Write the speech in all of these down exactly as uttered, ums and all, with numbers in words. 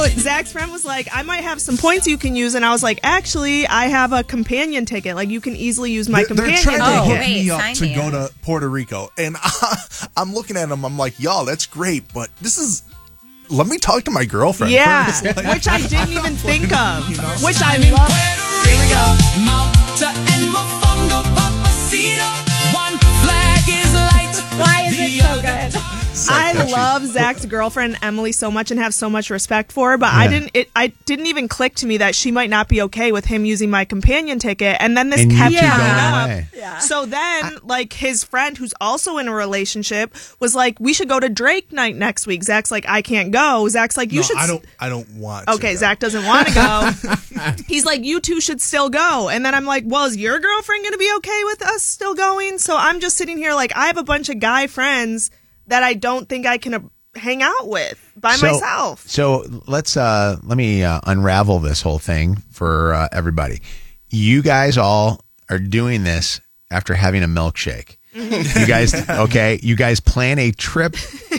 So Zach's friend was like, I might have some points you can use. And I was like, actually, I have a companion ticket. Like, you can easily use my they're, companion they're trying ticket. to Oh, hook wait, me up sign to me go up. to Puerto Rico. And I, I'm looking at them. I'm like, y'all, that's great. But this is... Let me talk to my girlfriend Yeah, first. Like, which I didn't even think of. You know? Which I love. Here we go. Malta and Mofongo, Papacito. One flag is light. Why is it so good? So I catchy. love Zach's girlfriend Emily so much and have so much respect for her, but I Yeah. didn't. It I didn't even click to me that she might not be okay with him using my companion ticket. And then this And you kept two coming going up. away. Yeah. So then, like his friend, who's also in a relationship, was like, "We should go to Drake night next week." Zach's like, "I can't go." Zach's like, "You No, should." I don't. I don't want. Okay, to Zach doesn't want to go. He's like, you two should still go. And then I'm like, well, is your girlfriend going to be okay with us still going? So I'm just sitting here like, I have a bunch of guy friends that I don't think I can uh, hang out with by So- myself. So let's uh, let me uh, unravel this whole thing for uh, everybody. You guys all are doing this after having a milkshake. You guys, okay? You guys plan a trip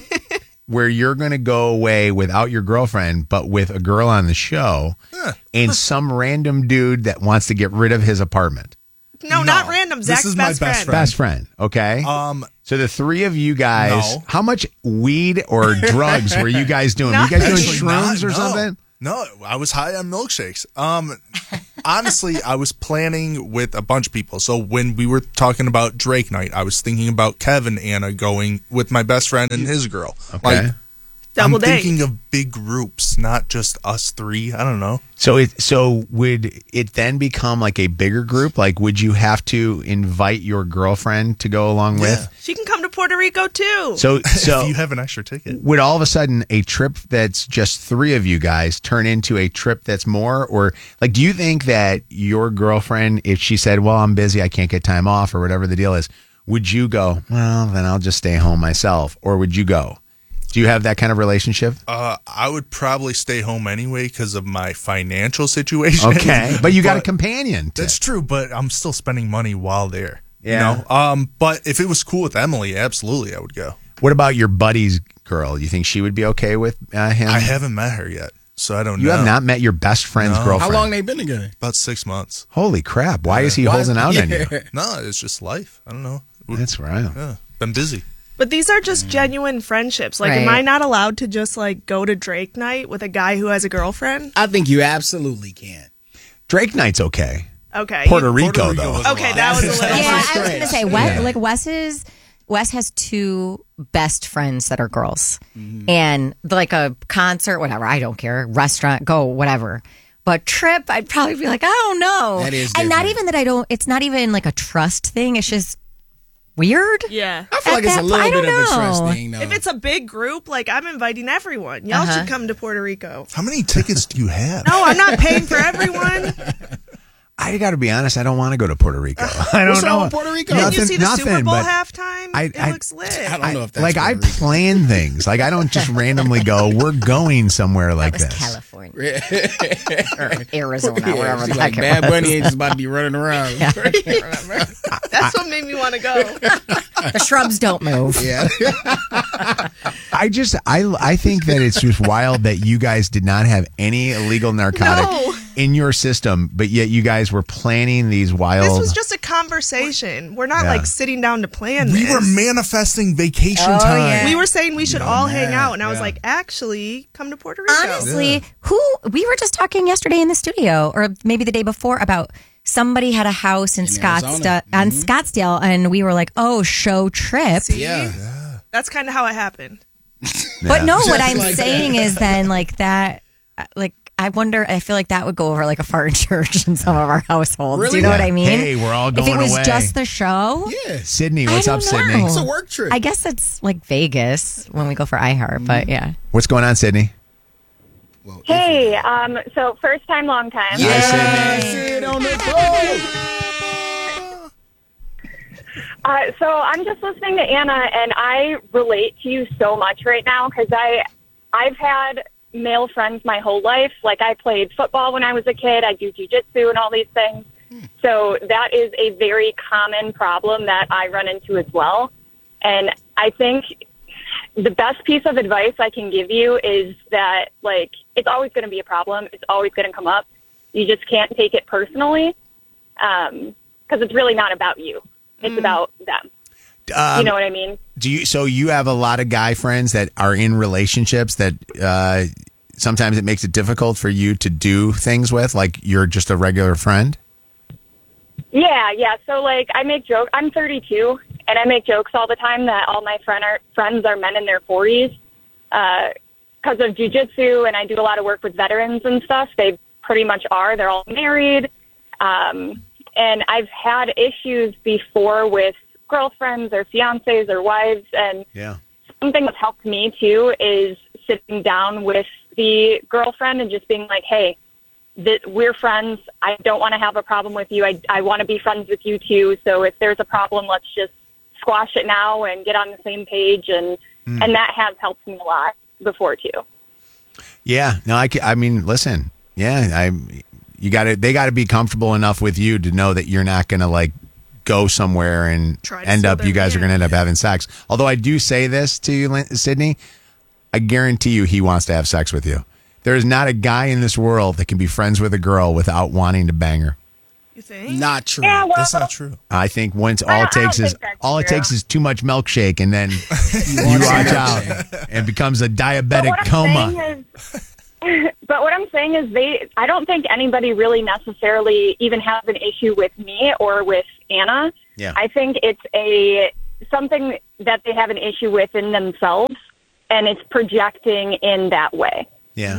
where you're going to go away without your girlfriend, but with a girl on the show and some random dude that wants to get rid of his apartment. No, No. not random. This Zach's is my best, best friend. friend. Best friend, okay? Um, So the three of you guys, No. how much weed or drugs were you guys doing? Were you Not- guys doing Actually, shrooms not- or no. something? No, I was high on milkshakes. Um, honestly, I was planning with a bunch of people. So when we were talking about Drake night, I was thinking about Kevin and Anna going with my best friend and his girl. Okay. Like, Double I'm date. thinking of big groups, not just us three. I don't know. So it so would it then become like a bigger group? Like would you have to invite your girlfriend to go along with? She can come to Puerto Rico too. So so if you have an extra ticket. would all of a sudden a trip that's just three of you guys turn into a trip that's more? Or like do you think that your girlfriend, if she said, well, I'm busy, I can't get time off or whatever the deal is, would you go, well, then I'll just stay home myself? Or would you go? Do you have that kind of relationship? Uh, I would probably stay home anyway because of my financial situation. Okay. But you got a companion. to- That's true, but I'm still spending money while there. Yeah. You know? Um, but if it was cool with Emily, absolutely, I would go. What about your buddy's girl? You think she would be okay with uh, him? I haven't met her yet, so I don't You know. have not met your best friend's No. girlfriend. How long they been together? About six months. Holy crap. Why is he Why- holding out on you? Yeah. No, it's just life. I don't know. That's right. Yeah, been busy. But these are just genuine friendships. Like, am Right. I not allowed to just like go to Drake night with a guy who has a girlfriend? I think you absolutely can. Drake night's okay. Okay. Puerto You- Rico, Puerto Rico though. was a Okay, lot. that was a little. Yeah, I was strange. going to say, Wes, Yeah. like Wes's, Wes has two best friends that are girls. Mm-hmm. And like a concert, whatever, I don't care, restaurant, go, whatever. But trip, I'd probably be like, I don't know. That is and not different. even that I don't, it's not even like a trust thing. It's just weird. Yeah. I feel like At it's a that little point, I bit of don't a trust know. thing, though. If it's a big group, like I'm inviting everyone. Y'all Uh-huh. should come to Puerto Rico. How many tickets do you have? No, I'm not paying for everyone. I got to be honest, I don't want to go to Puerto Rico. I don't What's know. wrong with Puerto Rico? Did Nothing, you see the nothing, Super Bowl but halftime? I- it I- looks lit. I don't know if that's like I Puerto Rico. plan things. Like I don't just randomly go, we're going somewhere like That was this. California. or Arizona, Yeah, wherever she's the like, heck Bad it was. Bunny ain't just about to be running around. Yeah, I can't remember. That's what made me want to go. The shrubs don't move. Yeah. I just I I think that it's just wild that you guys did not have any illegal narcotic No. in your system, but yet you guys were planning these wild. This was just a conversation. We're not Yeah. like sitting down to plan We this. were manifesting vacation Oh, time. yeah. We were saying we should all hang man. out, and I was Yeah. like, actually, come to Puerto Rico. Honestly, who we were just talking yesterday in the studio, or maybe the day before, about somebody had a house in, In Scottsdale, Arizona. on Scottsdale, and we were like, "Oh, show trip." See? Yeah. That's kind of how it happened. But no, what Just I'm like saying that. is then like that, like I wonder. I feel like that would go over like a fart in church in some of our households. Do Really? you know what Yeah. I mean? Hey, we're all If going it was away. just the show, Yeah. Sydney, I what's don't up, Sydney? know. It's a work trip. I guess it's like Vegas when we go for iHeart. But yeah, What's going on, Sydney? Well, if- Hey, um, so first time, long time. Hi, Yeah. Sydney. Sit on the phone. Uh, so I'm just listening to Anna, and I relate to you so much right now because I, I've had male friends my whole life. Like I played football when I was a kid. I do jiu-jitsu and all these things. So that is a very common problem that I run into as well. And I think the best piece of advice I can give you is that, like, it's always going to be a problem. It's always going to come up. You just can't take it personally, um, because it's really not about you. It's about them. Um, you know what I mean? Do you? So you have a lot of guy friends that are in relationships that uh, sometimes it makes it difficult for you to do things with, like you're just a regular friend? Yeah, yeah. So, like, I make jokes. I'm thirty-two, and I make jokes all the time that all my friend are, friends are men in their forties. Because of jiu-jitsu, and I do a lot of work with veterans and stuff. They pretty much are. They're all married. Um, and I've had issues before with girlfriends or fiancés or wives. And Yeah. something that's helped me, too, is sitting down with the girlfriend and just being like, hey, that we're friends. I don't want to have a problem with you. I, I want to be friends with you too. So if there's a problem, let's just squash it now and get on the same page. And, Mm. and that has helped me a lot before too. Yeah. No, I, ca- I mean, listen, yeah, I, you got to, they got to be comfortable enough with you to know that you're not going to like go somewhere and Try to end steal up, their you guys are man. going to end up having sex. Although I do say this to you, Lin- Sydney, I guarantee you he wants to have sex with you. There is not a guy in this world that can be friends with a girl without wanting to bang her. You think? Not true. Yeah, well, That's not true. I think once all I it don't takes is think that's all it true. takes is too much milkshake, and then you want watch some out milkshake. and becomes a but diabetic what I'm coma. saying is, but what I'm saying is they, I don't think anybody really necessarily even has an issue with me or with Anna. Yeah. I think it's a, something that they have an issue with in themselves, and it's projecting in that way. Yeah.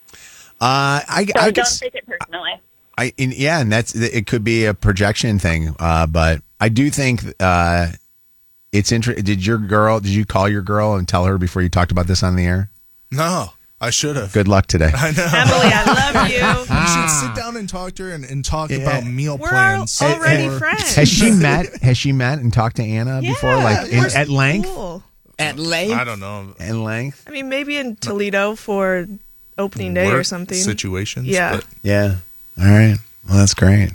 Uh, I, So I don't guess take it personally. I in, yeah, and that's it. Could be a projection thing, uh, but I do think uh, it's interesting. Did your girl? Did you call your girl and tell her before you talked about this on the air? No, I should have. Good luck today. I know. Emily, I love you. You should sit down and talk to her and, and talk Yeah. about meal We're plans. already or- friends. Has she met? Has she met and talked to Anna Yeah, before, like in, we're at length? cool. At length. I don't know. At length. I mean, maybe in Toledo for opening day or Work something. situations. Yeah. but Yeah. All right. Well, that's great.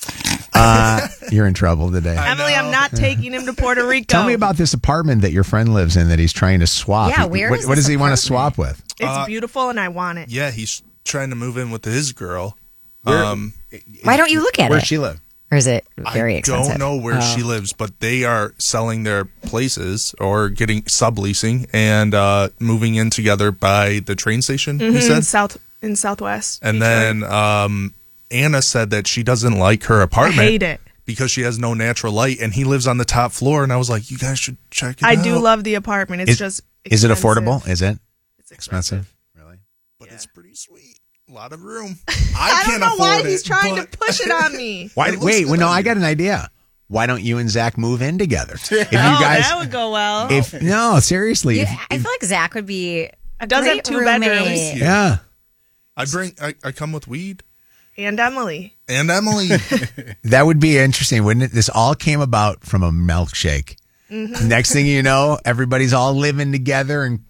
Uh, you're in trouble today. Emily, I'm not taking him to Puerto Rico. Tell me about this apartment that your friend lives in that he's trying to swap. Yeah, He- where what, is what this does he want to apartment? swap with? It's Uh, beautiful and I want it. yeah, he's trying to move in with his girl. Where- um, Why don't you look at Where it? she live? Or is it very I expensive? don't know where she lives, but they are selling their places or getting subleasing and uh, moving in together by the train station. He Mhm, said, South in Southwest. and Detroit. then um, Anna said that she doesn't like her I apartment. hate it. Because she has no natural light, and he lives on the top floor. And I was like, "You guys should check it I out." do love the apartment. It's Is- just Is it expensive. affordable? Is it It's expensive? Really? but it's pretty sweet. A lot of room. I, I, don't can't know why afford he's it, trying but- to push it on me. Why? It looks Wait, good well, no, on I you. got an idea. Why don't you and Zach move in together? If you oh, guys, that would go well. if no, seriously, You- if- I if- feel like Zach would be a Does have great two roommate. bedrooms. yeah, I bring. I, I come with weed and Emily. and Emily. that would be interesting, wouldn't it? This all came about from a milkshake. Mm-hmm. Next thing you know, everybody's all living together and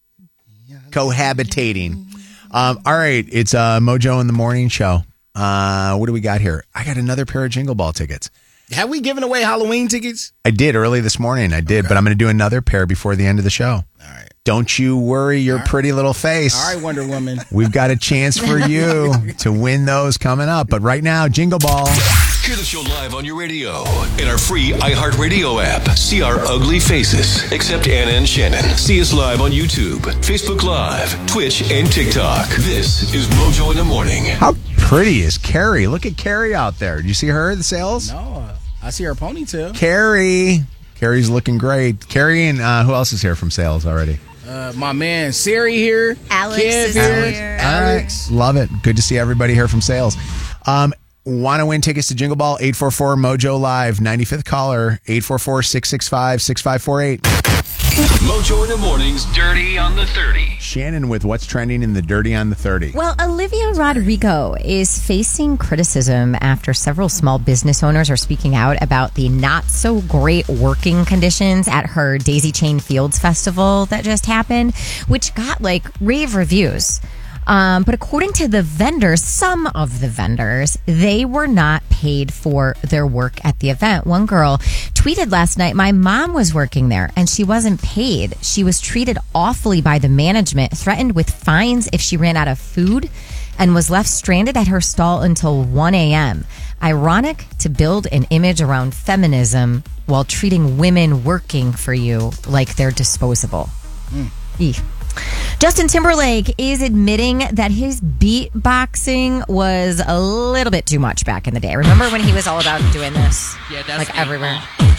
cohabitating. Um, all right, it's uh, Mojo in the Morning Show. Uh, what do we got here? I got another pair of Jingle Ball tickets. Have we given away Halloween tickets? I did early this morning. I did, but I'm going to do another pair before the end of the show. All right. Don't you worry your pretty little face. All right, Wonder Woman. We've got a chance for you to win those coming up. But right now, Jingle Ball. Hear the show live on your radio in our free iHeartRadio app. See our ugly faces, except Anna and Shannon. See us live on YouTube, Facebook Live, Twitch, and TikTok. This is Mojo in the Morning. How pretty is Carrie? Look at Carrie out there. Did you see her at the sales? No, I see her ponytail. Carrie. Carrie's looking great. Carrie and uh, who else is here from sales already? Uh, my man Siri here. Alex Kev is here. here. Alex. All right. Love it. Good to see everybody here from sales. Um, Want to win tickets to Jingle Ball? eight four four Mojo Live. ninety-fifth caller. eight four four, six six five, six five four eight. Mojo in the Morning's Dirty on the thirty. Shannon with what's trending in the Dirty on the thirty. Well, Olivia Rodrigo is facing criticism after several small business owners are speaking out about the not so great working conditions at her Daisy Chain Fields festival that just happened, which got like rave reviews. Um, but according to the vendors, some of the vendors, they were not paid for their work at the event. One girl tweeted last night, my mom was working there and she wasn't paid. She was treated awfully by the management, threatened with fines if she ran out of food, and was left stranded at her stall until one a.m. Ironic to build an image around feminism while treating women working for you like they're disposable. Mm. Eek. Justin Timberlake is admitting that his beatboxing was a little bit too much back in the day. Remember when he was all about doing this? Yeah, that's like me. everywhere.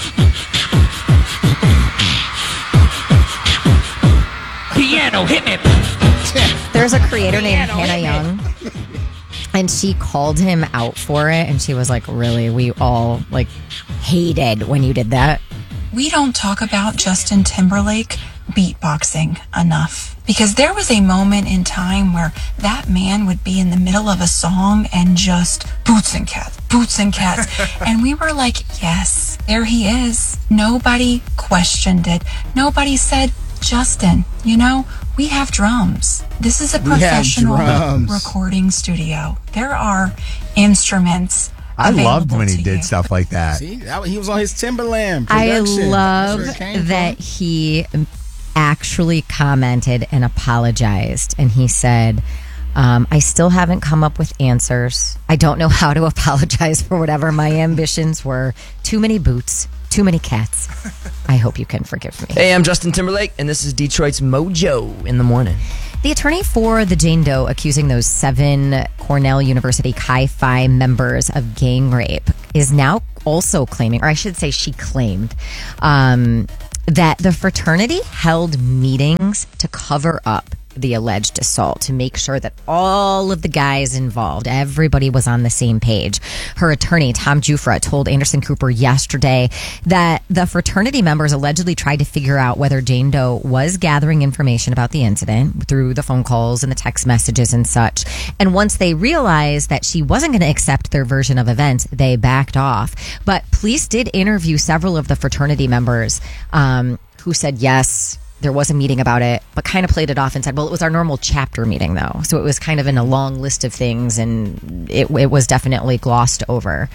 Piano, hit me. There's a creator named Piano, Hannah hit me. Young, and she called him out for it, and she was like, really, we all like hated when you did that. We don't talk about Justin Timberlake beatboxing enough, because there was a moment in time where that man would be in the middle of a song and just boots and cats, boots and cats. And we were like, yes, there he is. Nobody questioned it. Nobody said, Justin, you know, we have drums. This is a We have professional drums. recording studio. There are instruments. I loved when he to did you. stuff like that. See, that, he was on his Timberland I production. love That's where it came that from. he actually commented and apologized. And he said, um, I still haven't come up with answers. I don't know how to apologize for whatever my ambitions were. Too many boots, too many cats. I hope you can forgive me. Hey, I'm Justin Timberlake, and this is Detroit's Mojo in the Morning. The attorney for the Jane Doe accusing those seven Cornell University Chi Phi members of gang rape is now also claiming, or I should say she claimed, um, that the fraternity held meetings to cover up the alleged assault, to make sure that all of the guys involved, everybody was on the same page. Her attorney, Tom Jufra, told Anderson Cooper yesterday that the fraternity members allegedly tried to figure out whether Jane Doe was gathering information about the incident through the phone calls and the text messages and such. And once they realized that she wasn't going to accept their version of events, they backed off. But police did interview several of the fraternity members um, who said yes, there was a meeting about it, but kind of played it off and said, well, it was our normal chapter meeting, though. So it was kind of in a long list of things, and it, it was definitely glossed over.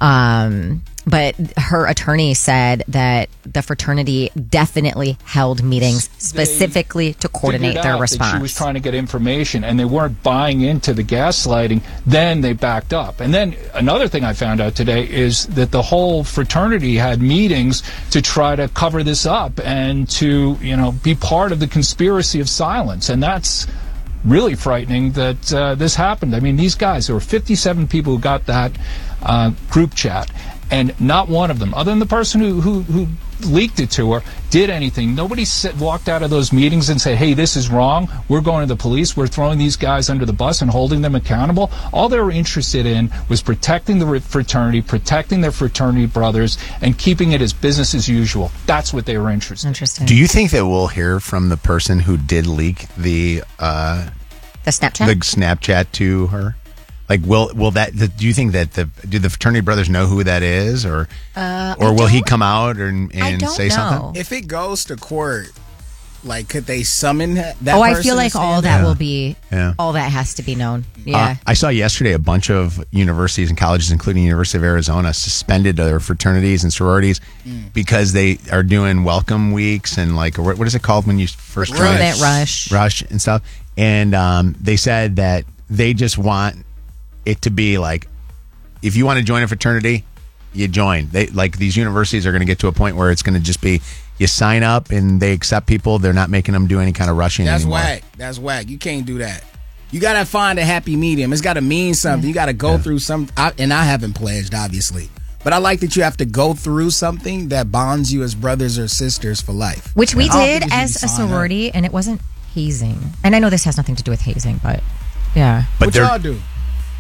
Um, but her attorney said that the fraternity definitely held meetings specifically to coordinate figured their out response. That she was trying to get information, and they weren't buying into the gaslighting. Then they backed up. And then another thing I found out today is that the whole fraternity had meetings to try to cover this up and to, you know, be part of the conspiracy of silence. And that's really frightening that uh, this happened. I mean, these guys, there were fifty-seven people who got that uh, group chat, and not one of them, other than the person who, who, who leaked it to her, did anything. Nobody said, walked out of those meetings and said, hey, this is wrong. We're going to the police. We're throwing these guys under the bus and holding them accountable. All they were interested in was protecting the fraternity, protecting their fraternity brothers, and keeping it as business as usual. That's what they were interested in. Interesting. Do you think that we'll hear from the person who did leak the uh, The Snapchat? the Snapchat to her? Like, will will that? The, do you think that the do the fraternity brothers know who that is, or Uh, or I will he don't- come out and, I and don't say know. something? If it goes to court, like, could they summon that oh, I person feel to like all stand that up? will be, Yeah. all that has to be known. Uh, Yeah. I saw yesterday a bunch of universities and colleges, including University of Arizona, suspended their fraternities and sororities because they are doing welcome weeks and like what what is it called when you first join? Recruitment rush. rush and stuff. And um, they said that they just want it to be like, if you want to join a fraternity, you join. They like these universities are going to get to a point where it's going to just be you sign up and they accept people. They're not making them do any kind of rushing That's anymore. whack. That's whack. You can't do that. You got to find a happy medium. It's got to mean something. You got to go through some, I, and I haven't pledged, obviously. But I like that you have to go through something that bonds you as brothers or sisters for life. Which we I don't did think you as should a sign up. sorority, and it wasn't hazing. And I know this has nothing to do with hazing, but yeah. But What they're y'all do?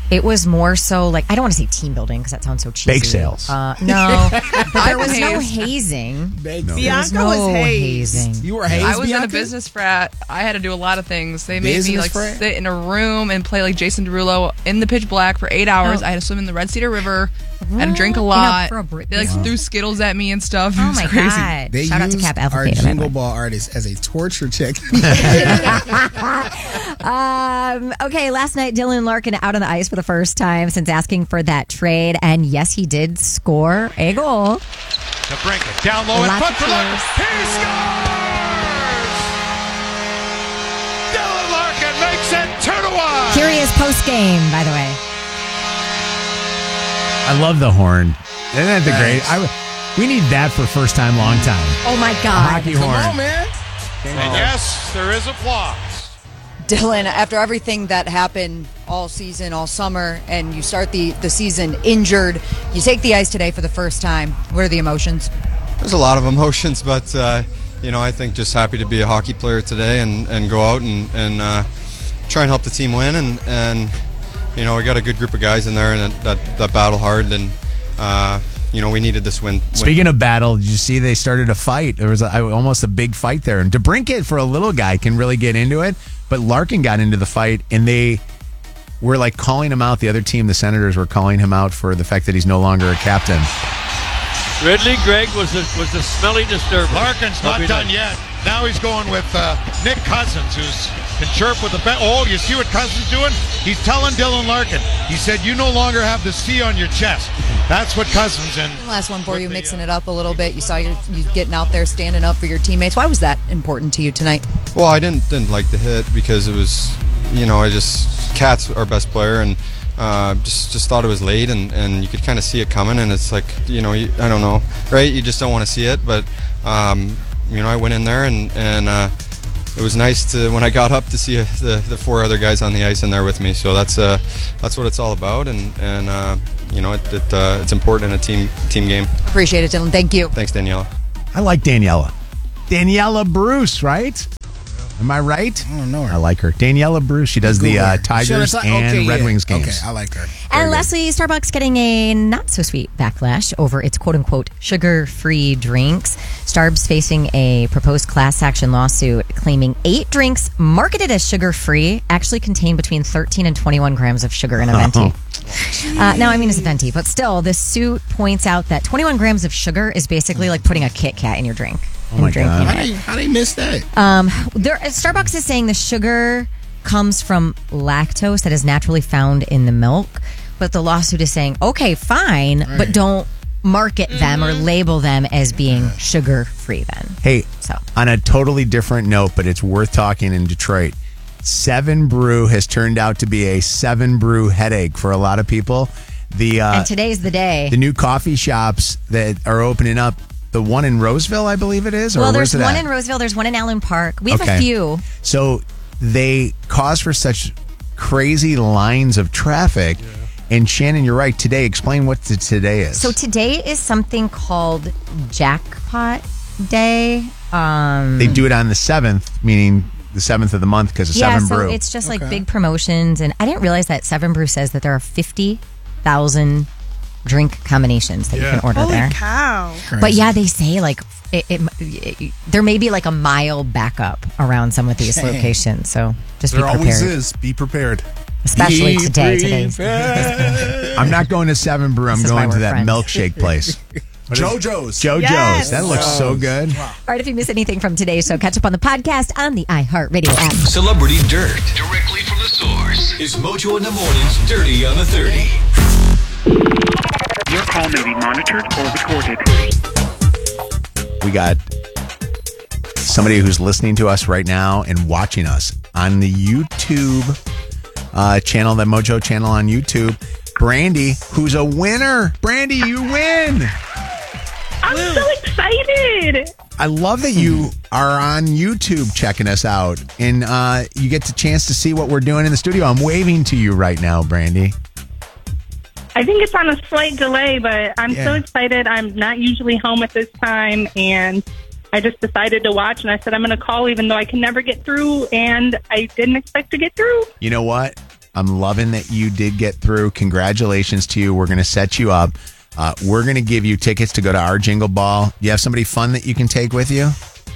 It was more so like, I don't want to say team building because that sounds so cheesy. Bake sales. Uh, no, but there was I no hazed. hazing. Bake There Bianca no was hazed. hazing. You were hazed, I was Bianca? in a business frat. I had to do a lot of things. They made me Business like frat? sit in a room and play like Jason Derulo in the pitch black for eight hours. Oh. I had to swim in the Red Cedar River. I had to drink a What? lot. For a Brit- They like Wow. threw Skittles at me and stuff. It Oh was my crazy. God. They Shout out to used Cap our Alpha Jingle Ball artist as a torture technique. Um, okay, last night Dylan Larkin out on the ice for the first time since asking for that trade, and yes, he did score a goal. To bring it down low in Lots front of for Larkin. cheers. He scores! Dylan Larkin makes it two to one. Curious post game, by the way. I love the horn. Isn't that the Nice. great? I, w- we need that for first time, long time. Oh my A God! hockey Come horn. on, man. And yes, there is applause. Dylan, after everything that happened all season, all summer, and you start the, the season injured, you take the ice today for the first time. What are the emotions? There's a lot of emotions, but uh, you know, I think just happy to be a hockey player today and, and go out and, and uh, try and help the team win. And, and you know, we got a good group of guys in there and that, that, that battle hard. And uh, you know, we needed this win. Speaking of battle, did you see they started a fight? There was a, almost a big fight there. And DeBrincat, for a little guy, can really get into it. But Larkin got into the fight, and they were like calling him out. The other team, the Senators, were calling him out for the fact that he's no longer a captain. Ridley Gregg was the, was the smelly disturber. Larkin's not Hope he done does. yet. Now he's going with uh, Nick Cousins, who's can chirp with the bet. Oh, you see what Cousins doing? He's telling Dylan Larkin. He said, "You no longer have the C on your chest." That's what Cousins and Last one for you, mixing it up a little bit. You saw you you getting out there, standing up for your teammates. Why was that important to you tonight? Well, I didn't didn't like the hit because it was, you know, I just Cat's our best player and uh, just just thought it was late and, and you could kind of see it coming and it's like, you know, you, I don't know, right? You just don't want to see it, but um, you know, I went in there and and uh, it was nice to when I got up to see uh, the, the four other guys on the ice in there with me. So that's uh that's what it's all about and and uh, you know, it, it uh, it's important in a team team game. Appreciate it, Dylan. Thank you. Thanks, Daniela. I like Daniela. Daniela Bruce, right? Am I right? I don't know her. I like her. Daniela Bruce. She does the Google uh, her. Tigers Should I- and okay, Red yeah. Wings games. Okay, I like her. And lastly, Starbucks getting a not so sweet backlash over its quote unquote sugar free drinks. Starbucks facing a proposed class action lawsuit claiming eight drinks marketed as sugar free actually contain between thirteen and twenty-one grams of sugar in a venti. Uh, now, I mean, it's a venti, but still, this suit points out that twenty-one grams of sugar is basically like putting a Kit Kat in your drink. Oh my drinking God. How it. they, how they miss that? Um, there, Starbucks is saying the sugar comes from lactose that is naturally found in the milk, but the lawsuit is saying, okay, fine, Right. but don't market them or label them as being sugar free then. Hey, So. on a totally different note, but it's worth talking in Detroit. Seven Brew has turned out to be a seven brew headache for a lot of people. The uh, and today's the day. the new coffee shops that are opening up. The one in Roseville, I believe it is. Or Well, where's there's it one at? in Roseville, there's one in Allen Park. We have Okay. a few. So they cause for such crazy lines of traffic. And Shannon, you're right. Today, explain what the today is. So today is something called Jackpot Day. Um, they do it on the seventh, meaning the seventh of the month because of yeah, Seven so Brew. it's just like big promotions. And I didn't realize that Seven Brew says that there are fifty thousand drink combinations that you can order Holy there. cow. But yeah, they say like it, it, it- there may be like a mile backup around some of these Dang. locations. So just There be prepared. always is. Be prepared. Especially today. Today's I'm not going to Seven Brew. I'm This is why going to we're that friends. milkshake place. What is- JoJo's. JoJo's. Yes. That looks so good. All right, if you miss anything from today, so catch up on the podcast on the iHeartRadio app. Celebrity Dirt. Directly from the source. It's Mojo in the Morning's Dirty on the thirty. Your call may be monitored or recorded. We got somebody who's listening to us right now and watching us on the YouTube uh, channel, the Mojo channel on YouTube. Brandy, who's a winner. Brandy, you win. I'm so excited. I love that you are on YouTube checking us out and uh, you get the chance to see what we're doing in the studio. I'm waving to you right now, Brandy. I think it's on a slight delay, but I'm Yeah. so excited. I'm not usually home at this time, and I just decided to watch, and I said I'm going to call even though I can never get through, and I didn't expect to get through. You know what? I'm loving that you did get through. Congratulations to you. We're going to set you up. Uh, we're going to give you tickets to go to our Jingle Ball. You have somebody fun that you can take with you?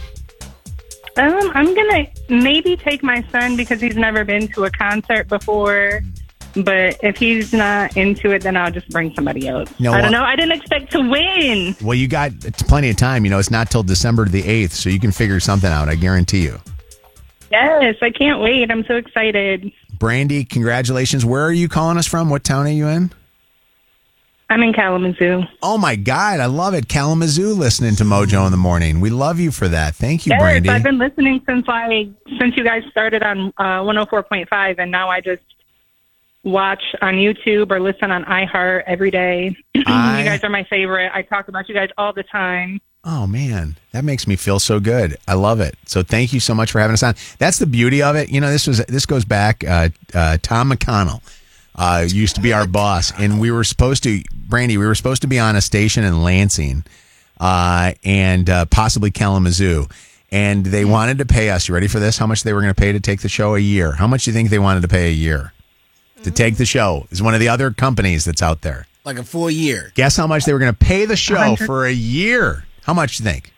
Um, I'm gonna maybe take my son because he's never been to a concert before. But if he's not into it, then I'll just bring somebody else. No, I don't well- know. I didn't expect to win. Well, you got plenty of time. You know, it's not till December the eighth, so you can figure something out. I guarantee you. Yes, I can't wait. I'm so excited. Brandy, congratulations. Where are you calling us from? What town are you in? I'm in Kalamazoo. Oh, my God. I love it. Kalamazoo listening to Mojo in the morning. We love you for that. Thank you, Yes, Brandy. I've been listening since I since you guys started on uh, one oh four point five, and now I just watch on YouTube or listen on iHeart every day. I- You guys are my favorite. I talk about you guys all the time. Oh, man. That makes me feel so good. I love it. So thank you so much for having us on. That's the beauty of it. You know, this was this goes back. Uh, uh, Tom McConnell uh, used to be our boss, and we were supposed to, Brandy, we were supposed to be on a station in Lansing uh, and uh, possibly Kalamazoo. And they wanted to pay us. You ready for this? How much they were going to pay to take the show a year? How much do you think they wanted to pay a year to take the show? Is one of the other companies that's out there. Like a full year. Guess how much they were going to pay the show one hundred for a year? How much do you think?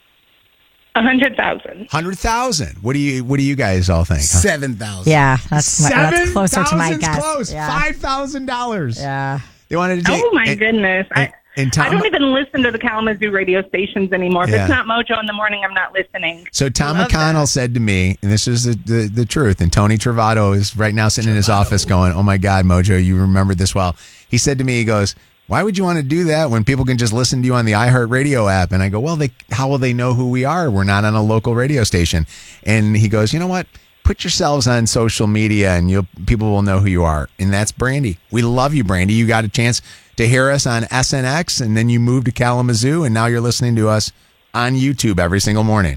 A hundred thousand. Hundred thousand. What do you What do you guys all think? Huh? Seven thousand. Yeah, that's, my, that's Seven closer to my thousand's guess. close. Yeah. Five thousand dollars. Yeah. They wanted to take. Oh my and- goodness! I and I Tom- don't even listen to the Kalamazoo radio stations anymore. If Yeah. it's not Mojo in the morning, I'm not listening. So Tom Love McConnell said to me, and this is the, the, the truth, and Tony Travato is right now sitting in his office going, oh my God, Mojo, you remember this well. He said to me, he goes, why would you want to do that when people can just listen to you on the iHeartRadio app? And I go, well, they how will they know who we are? We're not on a local radio station. And he goes, you know what? Put yourselves on social media and you'll people will know who you are. And that's Brandy. We love you, Brandy. You got a chance to hear us on S N X, and then you moved to Kalamazoo, and now you're listening to us on YouTube every single morning.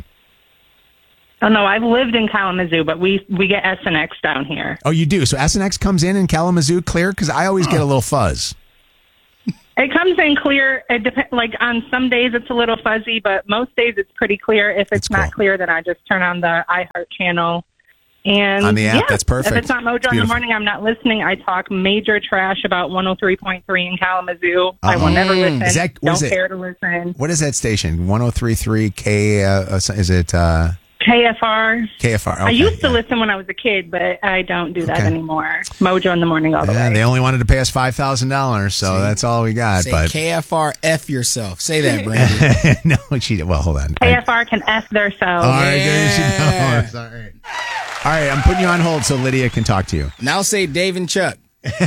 Oh no, I've lived in Kalamazoo, but we we get S N X down here. Oh, you do? So S N X comes in in Kalamazoo clear? Because I always get a little fuzz. It comes in clear. It dep- like on some days it's a little fuzzy, but most days it's pretty clear. If it's not clear, then I just turn on the iHeart channel. And On the app, yeah, that's perfect. If it's not Mojo It's in the beautiful. morning, I'm not listening. I talk major trash about one oh three point three in Kalamazoo. I will Uh-oh. never listen. Is that- what Don't is it? care to listen. What is that station? one oh three point three K, uh, uh, is it uh, K F R. K F R? I Okay, used to listen when I was a kid, but I don't do that Okay. anymore. Mojo in the morning all the Yeah, way. they only wanted to pay us five thousand dollars, so that's all we got. Say but K F R F yourself. Say that, Brandy. no, she well, hold on. K F R can F their selves. All right, there she goes. All right. All right, I'm putting you on hold so Lydia can talk to you. Now say Dave and Chuck.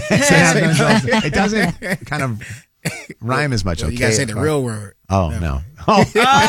It doesn't kind of rhyme as much. You okay? gotta say the real word. Oh, no. Oh.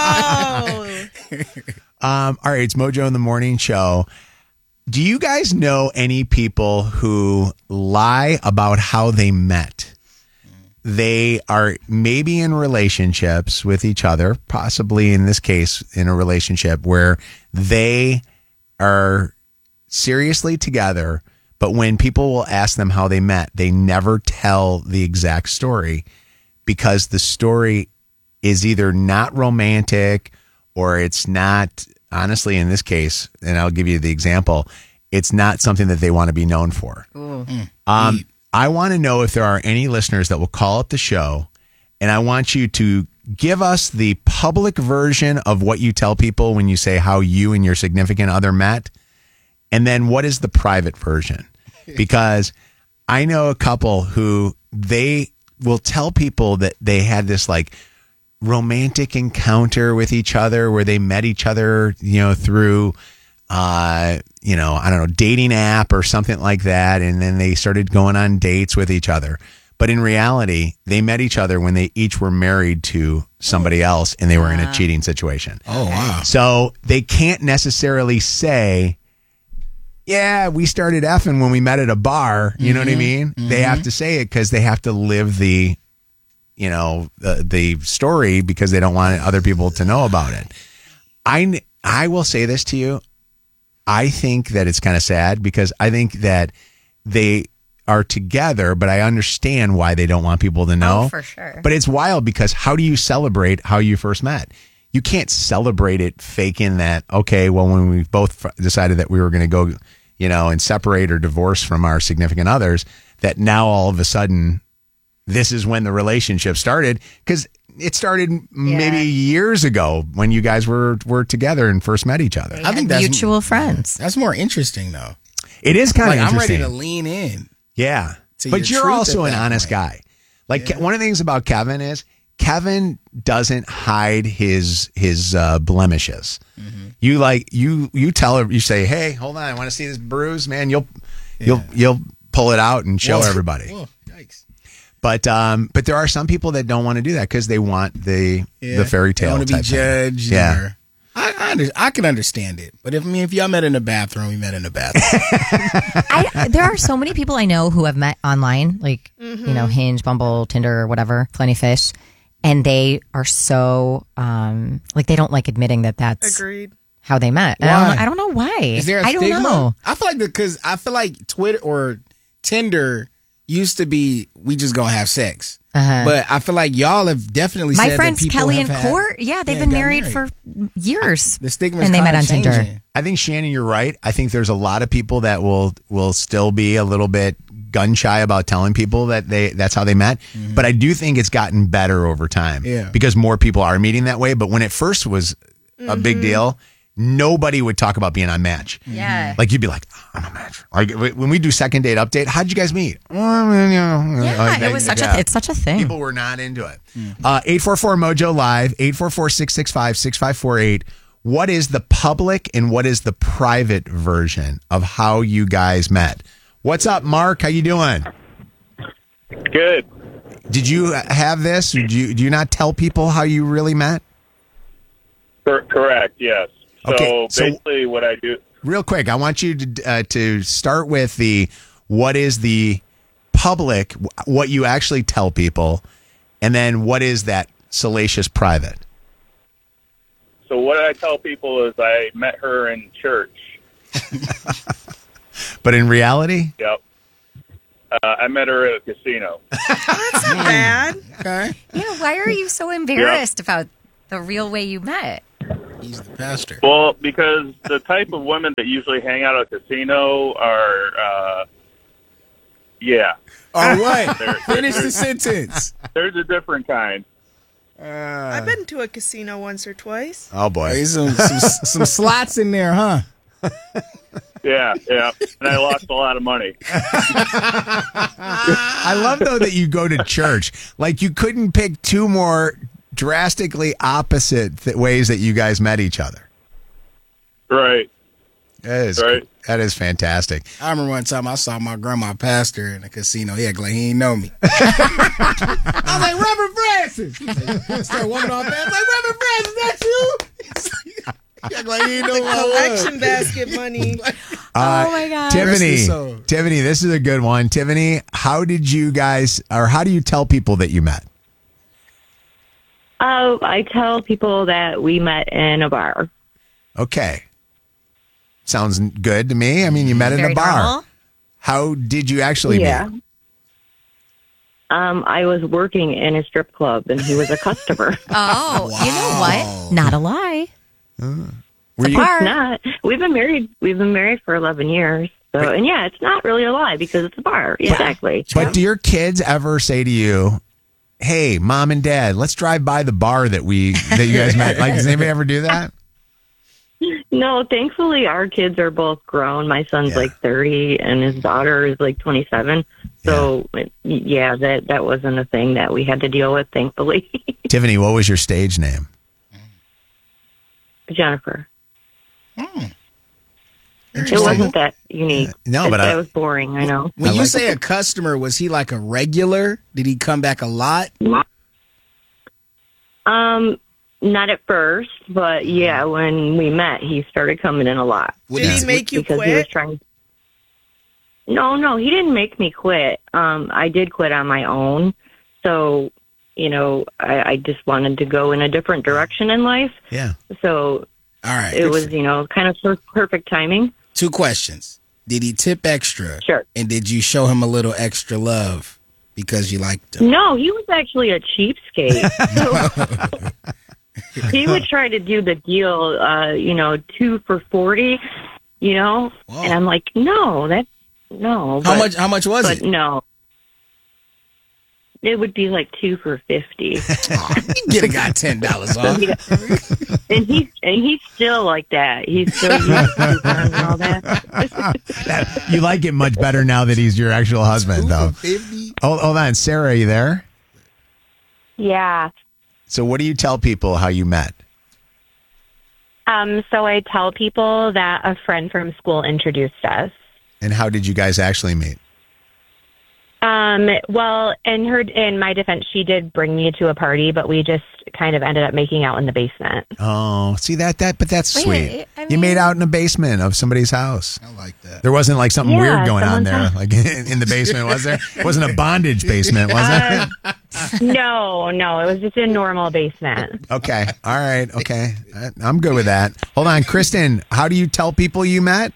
um, all right, it's Mojo in the Morning Show. Do you guys know any people who lie about how they met? They are maybe in relationships with each other, possibly in this case in a relationship where they are seriously together, but when people will ask them how they met, they never tell the exact story because the story is either not romantic or it's not, honestly, in this case, and I'll give you the example, it's not something that they want to be known for. Um, I want to know if there are any listeners that will call up the show, and I want you to give us the public version of what you tell people when you say how you and your significant other met, and then what is the private version? Because I know a couple who they will tell people that they had this like romantic encounter with each other where they met each other, you know, through uh, you know, I don't know, dating app or something like that. And then they started going on dates with each other. But in reality, they met each other when they each were married to somebody else and they were in a cheating situation. Oh, wow. So they can't necessarily say, yeah, we started effing when we met at a bar. You know what I mean? They have to say it because they have to live the, you know, the, the story because they don't want other people to know about it. I, I will say this to you. I think that it's kind of sad because I think that they are together, but I understand why they don't want people to know. Oh, for sure. But it's wild because how do you celebrate how you first met? You can't celebrate it faking that, okay, well, when we both f- decided that we were going to go, you know, and separate or divorce from our significant others, that now all of a sudden this is when the relationship started, because it started maybe years ago when you guys were were together and first met each other. I think that's mutual friends. That's more interesting, though. It is kind of like, interesting. I'm ready to lean in. Yeah. to But your you're truth also at an that honest point. guy. Like Ke- one of the things about Kevin is Kevin doesn't hide his his uh, blemishes. Mm-hmm. You like you you tell her, you say, "Hey, hold on, I want to see this bruise, man." You'll you'll you'll pull it out and show Whoa. everybody. Whoa, yikes. But um, but there are some people that don't want to do that because they want the Yeah. the fairy tale. They want to be type thing. judged. Yeah. or- I I, under, I can understand it, but if I mean if y'all met in the bathroom, we met in the bathroom. I, there are so many people I know who have met online, like, you know, Hinge, Bumble, Tinder, or whatever, Plenty Fish, and they are so, um, like, they don't like admitting that that's Agreed. how they met. And I'm Why? like, I don't know why. Is there a I don't stigma? know. I feel like because I feel like Twitter or Tinder used to be we just gonna have sex, Uh-huh. but I feel like y'all have definitely My said friends that people Kelly have and had- Court, yeah, they've yeah, been got married, for years. The stigma and they met on Tinder. I think Shannon, you're right. I think there's a lot of people that will will still be a little bit gun shy about telling people that they that's how they met. But I do think it's gotten better over time. Yeah. Because more people are meeting that way. But when it first was a big Mm-hmm. deal, nobody would talk about being on Match. Yeah. Like you'd be like, oh, I'm on Match. Like w- when we do second date update, how'd you guys meet? Yeah, Yeah, it was such a it's such a thing. People were not into it. Uh, eight four four Mojo Live, eight four four, six six five, six five four eight. What is the public and what is the private version of how you guys met? What's up, Mark? How you doing? Good. Did you have this? Did you, do you not tell people how you really met? Cor- correct, yes. So Okay, so- basically what I do, Real quick, I want you to uh, to start with the what is the public, what you actually tell people, and then what is that salacious private? so what I tell people is I met her in church. But in reality, Yep. Uh, I met her at a casino. That's not bad. Okay. Yeah, why are you so embarrassed about the real way you met? He's the pastor. Well, because the type of women that usually hang out at a casino are, uh, yeah. All right. They're- Finish the they're- sentence. There's a different kind. I've been to a casino once or twice. oh boy, There's some, some some slots in there, huh? Yeah, yeah. And I lost a lot of money. I love though that you go to church. Like you couldn't pick two more drastically opposite th- ways that you guys met each other. Right. That is Right. that is fantastic. I remember one time I saw my grandma pastor in a casino. He acted like he didn't know me. I was like, Reverend Francis. He like, started walking off there. I was like, Reverend Francis, that's you? He acted like he didn't know who I was. Collection basket money. Uh, Oh my God. Tiffany, Rest his soul. Tiffany, this is a good one. Tiffany, how did you guys, or how do you tell people that you met? Oh, I tell people that we met in a bar. Okay, sounds good to me. I mean, you met in Very a bar. normal. How did you actually Yeah. meet? Um, I was working in a strip club and he was a customer. Oh, you know what? Not a lie. Were you? It's not. We've been married. We've been married for eleven years. So, and yeah, it's not really a lie because it's a bar. Exactly. But do your kids ever say to you, "Hey, mom and dad, let's drive by the bar that we that you guys met"? Like, does anybody ever do that? No, thankfully our kids are both grown. My son's like thirty and his daughter is like twenty-seven. So yeah, that that wasn't a thing that we had to deal with, thankfully. Tiffany, what was your stage name? Jennifer. Hmm. It wasn't that unique. No, It- but I- that was boring. I know. When I you like say a customer, was he like a regular? Did he come back a lot? Um, not at first, but yeah, when we met, he started coming in a lot. Did he make you because he was quit? trying. No, no, he didn't make me quit. Um, I did quit on my own. So, you know, I, I just wanted to go in a different direction in life. Yeah. So All right. it was, you know, kind of per- perfect timing. Two questions. Did he tip extra? Sure. And did you show him a little extra love because you liked him? No, he was actually a cheapskate. So he would try to do the deal, uh, you know, two for forty. You know? Whoa. And I'm like, no, that's, no. How but- much? How much was but it? no. It would be like two for fifty. You get a guy ten dollars off. and he's and he's still like that. He's still using coupons and all that. That- you like it much better now that he's your actual husband, though. Hold, hold on, Sarah, are you there? Yeah. So, what do you tell people how you met? Um, so I tell people that a friend from school introduced us. And how did you guys actually meet? Um, well, in her, in my defense, she did bring me to a party, but we just kind of ended up making out in the basement. Oh, see that that, but that's Wait, sweet. I you made out in the basement of somebody's house. I like that. There wasn't like something Yeah, weird going on someone's there, house. like in, in the basement, was there? It wasn't a bondage basement, was it? Uh, no, no, it was just a normal basement. Okay, all right, okay, I, I'm good with that. Hold on, Kristen, how do you tell people you met?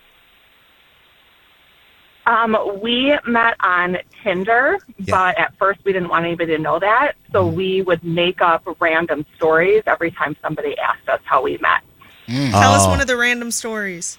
Um, we met on Tinder, but at first we didn't want anybody to know that, so we would make up random stories every time somebody asked us how we met. Tell us Oh. one of the random stories.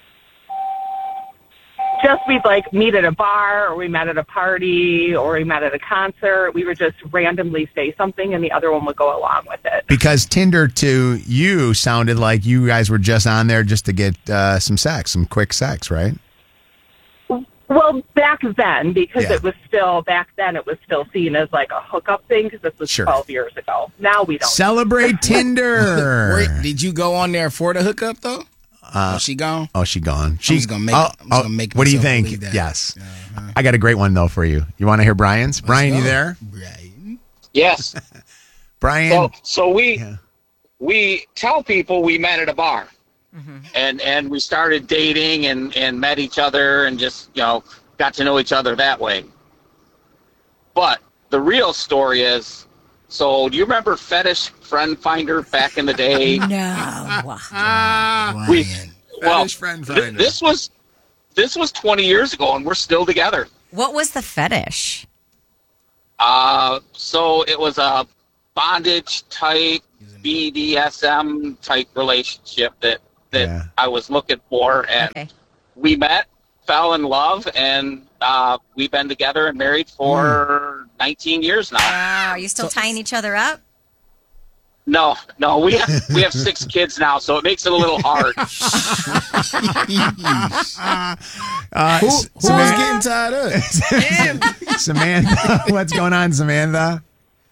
Just we'd like meet at a bar, or we met at a party, or we met at a concert. We would just randomly say something, and the other one would go along with it. Because Tinder to you sounded like you guys were just on there just to get uh, some sex, some quick sex, right? Well, back then, because Yeah. it was still, back then it was still seen as like a hookup thing, because this was Sure. twelve years ago. Now we don't. Celebrate Tinder. Wait, did you go on there for the hookup though? Uh, oh, she gone? Oh, she gone. She, She's gonna make. Oh, I'm just oh, gonna make. what do you myself think? believe that. Yes, I got a great one though for you. You want to hear Brian's? Brian, you go. there? Yes. Brian. So, so we we tell people we met at a bar, and and we started dating and and met each other and just you know got to know each other that way. But the real story is, so do you remember Fetish Friend Finder back in the day? No. we well, Fetish Friend th- Finder. this was this was twenty years ago, and we're still together. What was the fetish? Uh, so it was a bondage type, B D S M type relationship that, that I was looking for. And we met, fell in love, and uh, we've been together and married for nineteen years now. Wow, are you still tying each other up? No, no, we have, we have six kids now, so it makes it a little hard. Uh, Who, S- who's getting tied up? Samantha, what's going on, Samantha?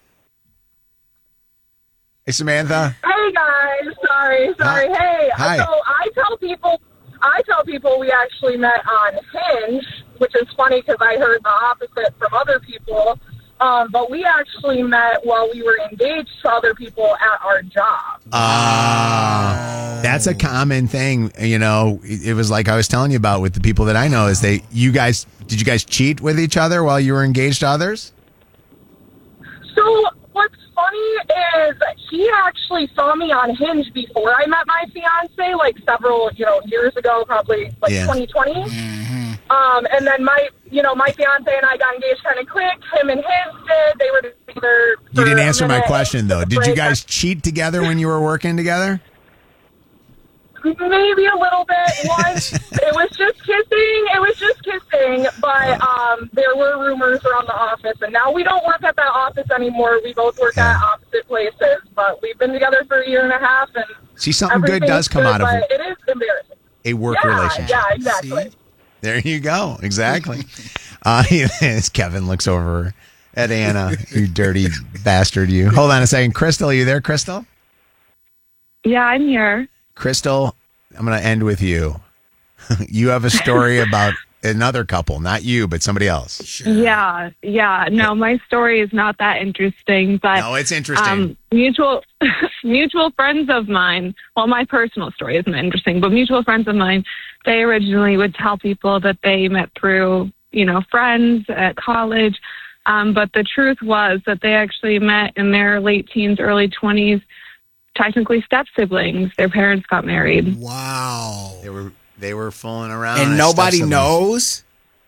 Hey, Samantha. Hey guys, sorry, sorry. Hi. Hey, Hi. so I tell people, I tell people we actually met on Hinge, which is funny because I heard the opposite from other people. Um, but we actually met while we were engaged to other people at our job. Uh, that's a common thing. You know, it, it was like I was telling you about with the people that I know is they, you guys, did you guys cheat with each other while you were engaged to others? So what's funny is he actually saw me on Hinge before I met my fiance, like several, you know, years ago, probably like Yeah. twenty twenty. Um, and then my, you know, my fiance and I got engaged kind of quick. Him and his did. They were together. You for didn't a answer my minute. question though. Did you Break. guys cheat together when you were working together? Maybe a little bit once. It was just kissing. It was just kissing. But um, there were rumors around the office, and now we don't work at that office anymore. We both work at opposite places, but we've been together for a year and a half, and See, something good everything's does come good, out of but it is embarrassing. a work yeah, relationship. Yeah, exactly. There you go. Exactly. uh, as Kevin looks over at Anna, you dirty bastard, you. Hold on a second. Crystal, are you there, Crystal? Yeah, I'm here. Crystal, I'm going to end with you. You have a story about another couple, not you, but somebody else. Yeah, yeah. No, my story is not that interesting, but No, it's interesting. Um, mutual mutual friends of mine. Well, my personal story isn't interesting, but mutual friends of mine. They originally would tell people that they met through, you know, friends at college. Um, but the truth was that they actually met in their late teens, early twenties, technically step siblings. Their parents got married. Wow. They were they were fooling around. And as nobody step-siblings. knows?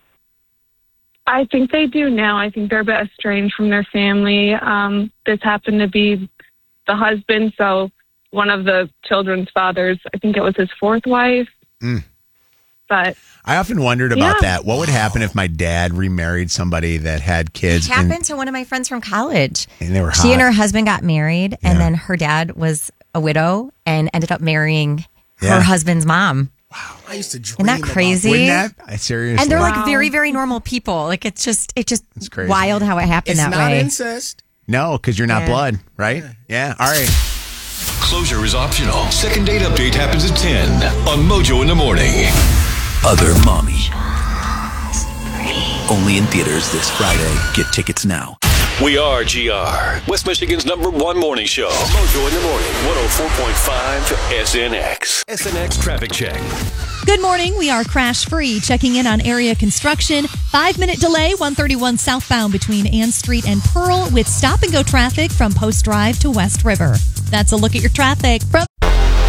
I think they do now. I think they're a bit estranged from their family. Um, this happened to be the husband, so one of the children's fathers, I think it was his fourth wife. Mm. But I often wondered about Yeah. that. What would happen if my dad remarried somebody that had kids? It happened and, to one of my friends from college. and they were hot. She and her husband got married, and then her dad was a widow and ended up marrying Yeah. her husband's mom. I used to dream Isn't that about- crazy? Wouldn't that? I seriously. And they're Wow. like very, very normal people. Like it's just, it's just crazy. wild how it happened It's that not way. incest. No, because you're not Yeah. blood, right? Yeah. All right. Closure is optional. Second date update happens at ten on Mojo in the Morning. Other Mommy. Only in theaters this Friday. Get tickets now. We are G R, West Michigan's number one morning show. Mojo in the Morning, one oh four point five S N X. S N X Traffic Check. Good morning. We are crash free. Checking in on area construction. Five minute delay, one thirty-one southbound between Ann Street and Pearl with stop and go traffic from Post Drive to West River. That's a look at your traffic from